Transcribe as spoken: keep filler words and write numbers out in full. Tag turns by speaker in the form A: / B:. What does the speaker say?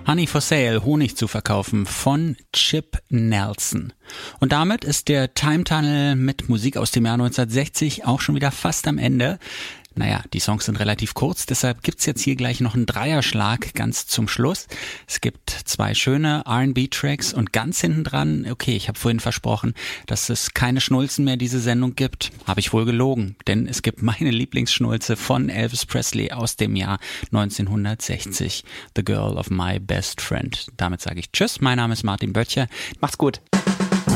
A: Honey for Sale, Honig zu verkaufen von Chip Nelson. Und damit ist der Time Tunnel mit Musik aus dem Jahr neunzehnhundertsechzig auch schon wieder fast am Ende. Naja, die Songs sind relativ kurz, deshalb gibt's jetzt hier gleich noch einen Dreierschlag ganz zum Schluss. Es gibt zwei schöne R and B-Tracks und ganz hinten dran, okay, ich habe vorhin versprochen, dass es keine Schnulzen mehr diese Sendung gibt. Habe ich wohl gelogen, denn es gibt meine Lieblingsschnulze von Elvis Presley aus dem Jahr neunzehnhundertsechzig. The Girl of My Best Friend. Damit sage ich Tschüss, mein Name ist Martin Böttcher. Macht's gut.